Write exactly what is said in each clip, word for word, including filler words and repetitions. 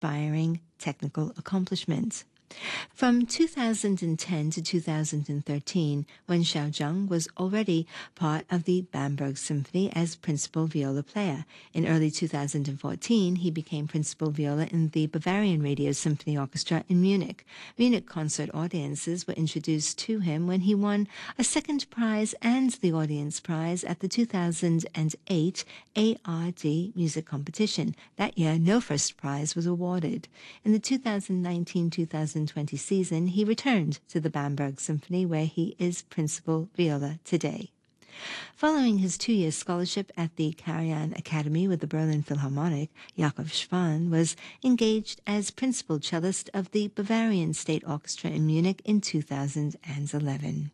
inspiring technical accomplishments. From two thousand ten to two thousand thirteen, Wen Xiaozheng was already part of the Bamberg Symphony as principal viola player. In early two thousand fourteen, he became principal viola in the Bavarian Radio Symphony Orchestra in Munich. Munich concert audiences were introduced to him when he won a second prize and the audience prize at the two thousand eight A R D music competition. That year, no first prize was awarded. In the two thousand nineteen to two thousand twenty season, he returned to the Bamberg Symphony, where he is principal viola today. Following his two-year scholarship at the Karajan Academy with the Berlin Philharmonic, Jakob Schwan was engaged as principal cellist of the Bavarian State Orchestra in Munich in two thousand eleven.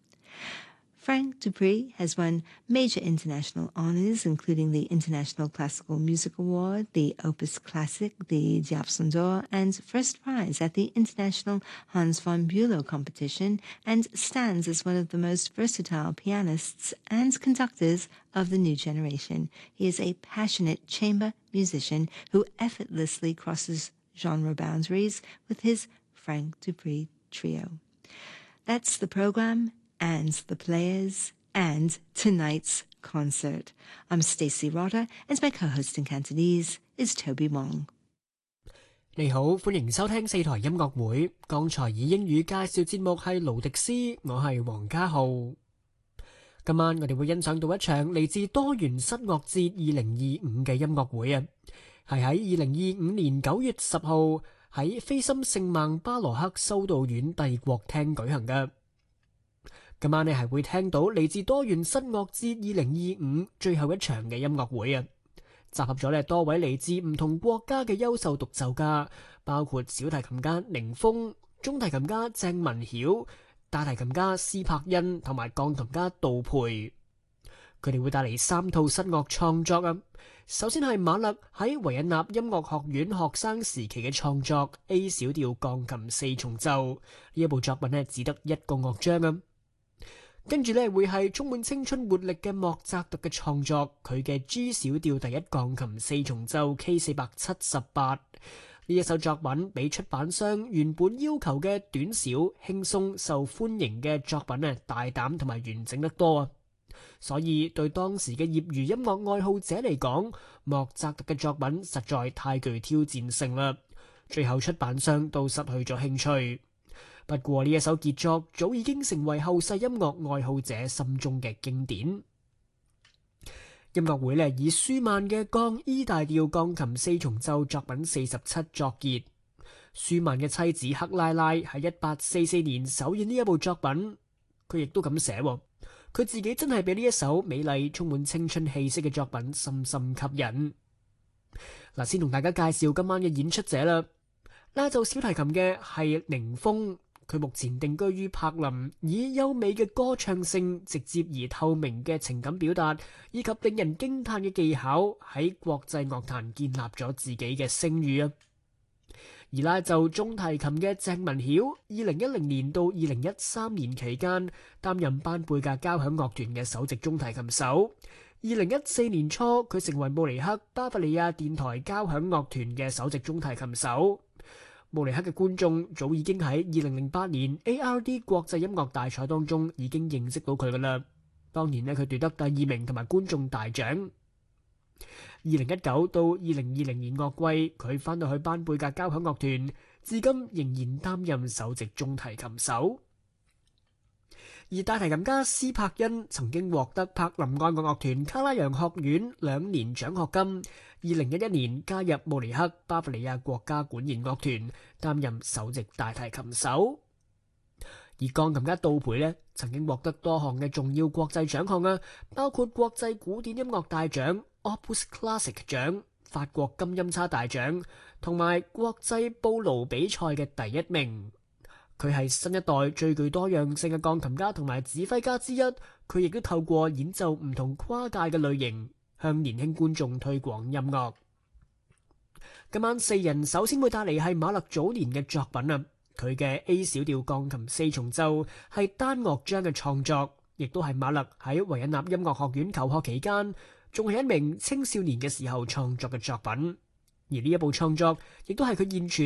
Frank Dupree has won major international honors, including the International Classical Music Award, the Opus Classic, the Diapason d'Or, and first prize at the International Hans von Bülow competition, and stands as one of the most versatile pianists and conductors of the new generation. He is a passionate chamber musician who effortlessly crosses genre boundaries with his Frank Dupree Trio. That's the program, and the players, and tonight's concert. I'm Stacey Rotter, and my co-host in Cantonese is Toby Wong. 你好，歡迎收聽四台音樂會。剛才以英語介紹節目係勞迪斯，我係黃家浩。今晚我哋會欣賞到一場嚟自多元室樂節二零二五嘅音樂會啊，係喺二零二五年九月十號喺菲森聖孟巴羅克修道院帝國廳舉行嘅。今晚你係會聽到嚟自多元室樂節二零二五最後一場嘅音樂會啊，集合咗咧多位嚟自唔同國家嘅優秀獨奏家，包括小提琴家寧峰、中提琴家鄭文曉、大提琴家施柏恩同埋鋼琴家杜培。佢哋會帶嚟三套室樂創作啊。首先係馬勒喺維也納音樂學院學生時期嘅創作 A 小調鋼琴四重奏，呢一部作品咧只得一個樂章啊。跟住咧會係充滿青春活力嘅莫扎特嘅創作，佢嘅 G 小調第一鋼琴四重奏 K 四百七十八。呢一首作品比出版商原本要求嘅短小、輕鬆、受歡迎嘅作品啊大膽同埋完整得多啊！所以對當時嘅業餘音樂愛好者嚟講，莫扎特嘅作品實在太具挑戰性啦。最後出版商都失去咗興趣。不過呢一首傑作早已經成為後世音樂愛好者心中嘅經典。音樂會咧以舒曼嘅降 E 大調鋼琴四重奏作品四十七作結。舒曼嘅妻子克拉拉喺一八四四年首演呢一部作品，佢亦都咁寫，佢自己真係俾呢一首美麗充滿青春氣息嘅作品深深吸引。嗱，先同大家介紹今晚嘅演出者啦。拉奏小提琴嘅係寧峰。佢目前定居於柏林，以優美嘅歌唱性、直接而透明嘅情感表達，以及令人驚嘆嘅技巧，喺國際樂壇建立咗自己嘅聲譽啊！而拉奏中提琴嘅鄭文曉，二零一零年到二零一三年期間擔任班貝格交響樂團嘅首席中提琴手。二零一四年初，佢成為慕尼黑巴伐利亞電台交響樂團嘅首席中提琴手。慕尼黑嘅觀眾早已經喺二零零八年 A R D 國際音樂大賽當中已經認識到佢㗎喇。當年呢，佢奪得第二名同埋觀眾大獎。二零一九到二零二零年樂季，佢返到去班貝格交響樂團，至今仍然擔任首席中提琴手。而大提琴家施柏恩曾經獲得柏林愛樂樂團卡拉揚學院兩年獎學金。二零一一年加入慕尼黑巴伐利亞國家管弦樂團，擔任首席大提琴手。而鋼琴家杜培呢，曾經獲得多項嘅重要國際獎項啊，包括國際古典音樂大獎 Opus Classic 獎、法國金音叉大獎同埋國際布勞比賽嘅第一名。佢係新一代最具多樣性嘅鋼琴家同埋指揮家之一，佢亦都透過演奏唔同跨界嘅類型，向年輕觀眾推廣音樂。今晚四人首先會帶嚟係馬勒早年嘅作品啊，佢嘅 A 小調鋼琴四重奏係單樂章嘅創作，亦都係馬勒喺維也納音樂學院求學期間，仲係一名青少年嘅時候創作嘅作品。 而呢一部創作亦都係佢現存